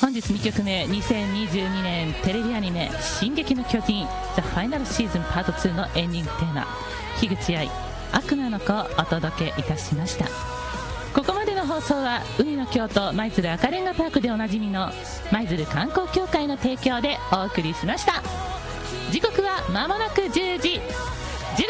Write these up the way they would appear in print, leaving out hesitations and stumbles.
本日2曲目、2022年テレビアニメ進撃の巨人ザ・ファイナルシーズンパート2のエンディングテーマ、樋口愛悪魔の子をお届けいたしました。ここまでの放送は海の京都舞鶴赤レンガパークでおなじみの舞鶴観光協会の提供でお送りしました。時刻は間もなく10時15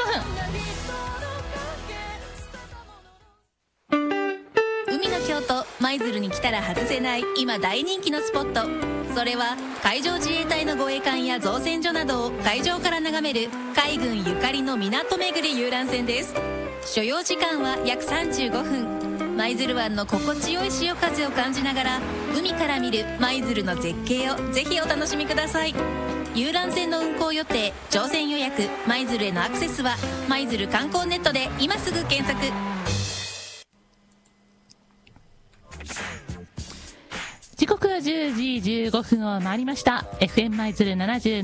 分。海の京都舞鶴に来たら外せない今大人気のスポット、それは海上自衛隊の護衛艦や造船所などを海上から眺める海軍ゆかりの港巡り遊覧船です。所要時間は約35分。舞鶴湾の心地よい潮風を感じながら海から見る舞鶴の絶景をぜひお楽しみください。遊覧船の運航予定、乗船予約、舞鶴へのアクセスは舞鶴観光ネットで今すぐ検索。 時刻は10時15分を回りました。 FM 舞鶴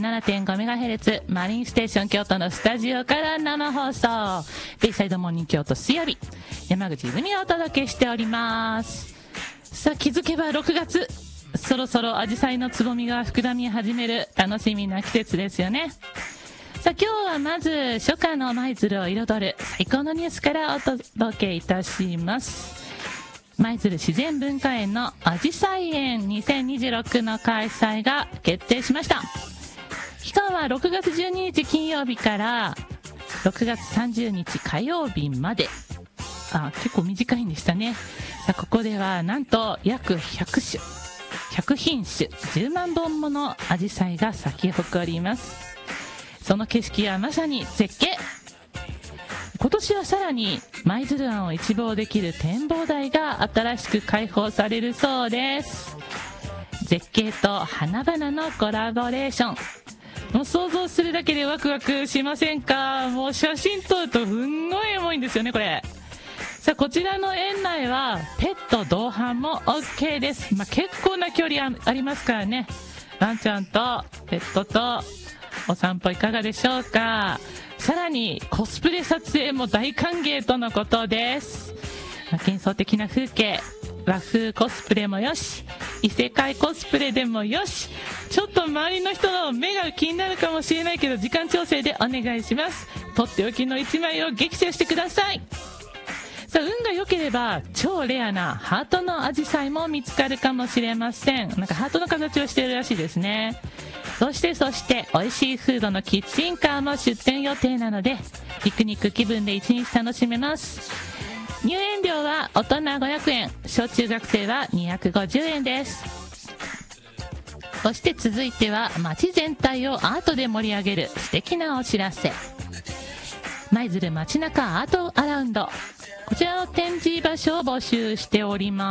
77.5MHz マリンステーション京都のスタジオから生放送、ベイサイドモーニング京都水曜日、山口泉がお届けしております。さあ気づけば6月、そろそろアジサイのつぼみが膨らみ始める楽しみな季節ですよね。さあ今日はまず初夏の舞鶴を彩る最高のニュースからお届けいたします。舞鶴自然文化園のあじさい園2026の開催が決定しました。期間は6月12日金曜日から6月30日火曜日まで。結構短いんでしたね。さあここではなんと約100品種10万本ものアジサイが咲き誇ります。その景色はまさに絶景。今年はさらに舞鶴湾を一望できる展望台が新しく開放されるそうです。絶景と花々のコラボレーション、もう想像するだけでワクワクしませんか？もう写真撮るとすんごいエモいんですよねこれ。さあこちらの園内はペット同伴も OK です。結構な距離ありますからね。ワンちゃんとペットとお散歩いかがでしょうか。さらにコスプレ撮影も大歓迎とのことです。幻想的な風景、和風コスプレもよし、異世界コスプレでもよし、ちょっと周りの人の目が気になるかもしれないけど時間調整でお願いします。とっておきの一枚を激写してください。さあ運が良ければ超レアなハートのアジサイも見つかるかもしれません。なんかハートの形をしているらしいですね。そして美味しいフードのキッチンカーも出店予定なのでピクニック気分で一日楽しめます。入園料は大人500円、小中学生は250円です。そして続いては街全体をアートで盛り上げる素敵なお知らせ。舞鶴街中アートアラウンド、こちらの展示場所を募集しております。